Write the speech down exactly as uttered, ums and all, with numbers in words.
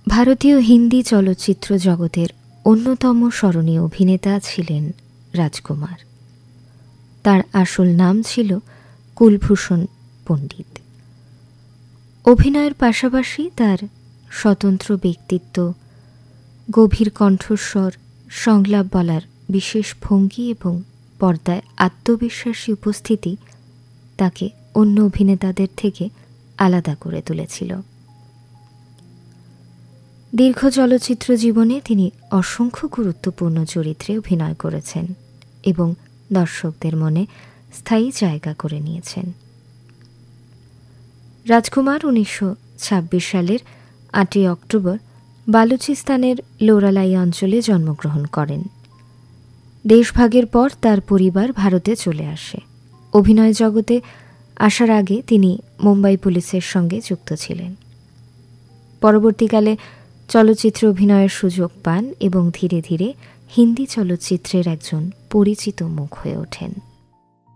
ভারতীয় হিন্দি চলচ্চিত্র জগতের অন্যতম স্মরণীয় অভিনেতা ছিলেন রাজকুমার। তার আসল নাম ছিল কুলভূষণ পণ্ডিত। অভিনয়ের পাশাপাশি তার স্বতন্ত্র ব্যক্তিত্ব, গভীর কণ্ঠস্বর, সংলাপ বলার বিশেষ ভঙ্গি এবং পর্দায় আত্মবিশ্বাসী উপস্থিতি তাকে অন্য অভিনেতাদের থেকে আলাদা করে তুলেছিল। দীর্ঘ চলচ্চিত্র জীবনে তিনি অসংখ্য গুরুত্বপূর্ণ চরিত্রে অভিনয় করেছেন এবং দর্শকদের মনে স্থায়ী জায়গা করে নিয়েছেন। রাজকুমার উনিশশো ছাব্বিশ সালের আটই অক্টোবর বালুচিস্তানের লোরালাই অঞ্চলে জন্মগ্রহণ করেন। দেশভাগের পর তার পরিবার ভারতে চলে আসে। অভিনয় জগতে আসার আগে তিনি মুম্বাই পুলিশের সঙ্গে যুক্ত ছিলেন। পরবর্তীকালে চলচ্চিত্রে অভিনয়ের সুযোগ পান এবং ধীরে ধীরে হিন্দি চলচ্চিত্রের একজন পরিচিত মুখ হয়ে ওঠেন।